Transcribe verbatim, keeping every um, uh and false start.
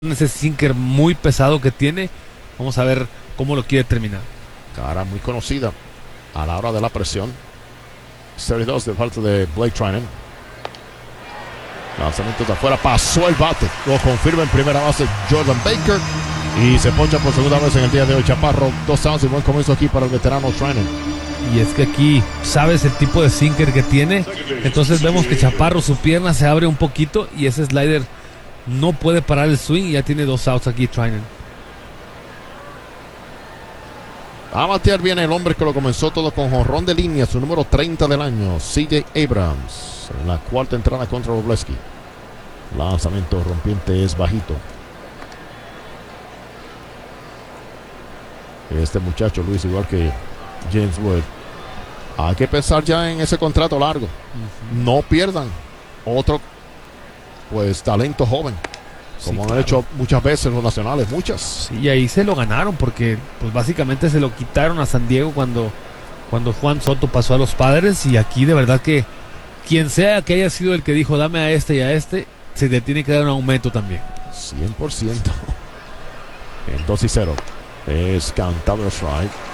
ese sinker muy pesado que tiene. Vamos a ver cómo lo quiere terminar. Cara muy conocida a la hora de la presión. Serie dos de parte de Blake Treinen. Lanzamiento de afuera, pasó el bate. Lo confirma en primera base Jordan Baker. Y se poncha por segunda vez en el día de hoy Chaparro. Dos outs y buen comienzo aquí para el veterano Treinen. Y es que aquí sabes el tipo de sinker que tiene. Entonces vemos que Chaparro, su pierna se abre un poquito y ese slider no puede parar el swing y ya tiene dos outs aquí Treinen. A batear viene el hombre que lo comenzó todo con jonrón de línea, su número treinta del año, C J Abrams, en la cuarta entrada contra Wroblewski. Lanzamiento rompiente es bajito. Este muchacho, Luis, igual que James Wood, hay que pensar ya en ese contrato largo. Uh-huh. No pierdan otro, pues, talento joven. Como sí, han claro. hecho muchas veces los nacionales, muchas. Sí, y ahí se lo ganaron porque pues básicamente se lo quitaron a San Diego cuando, cuando Juan Soto pasó a los Padres. Y aquí de verdad que quien sea que haya sido el que dijo dame a este y a este, se le tiene que dar un aumento también. cien por ciento. En dos y cero. Es cantado strike.